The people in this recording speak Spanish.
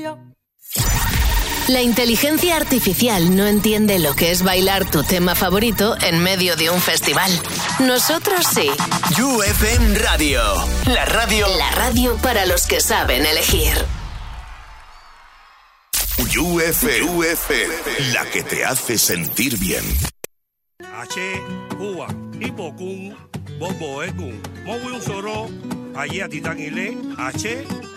La inteligencia artificial no entiende lo que es bailar tu tema favorito en medio de un festival. Nosotros sí. UFM Radio. La radio para los que saben elegir. UFM, la que te hace sentir bien. H, Cuba, Hipocún, Bobo Ecún, Mowi un soro, allí a Titán Ile, H.